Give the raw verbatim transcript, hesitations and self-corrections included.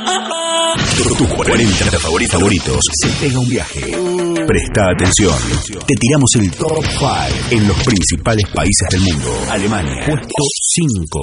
Tus cuarenta favoritos, favoritos. Se pega un viaje. Presta atención. Te tiramos el top cinco en los principales países del mundo. Alemania, puesto cinco.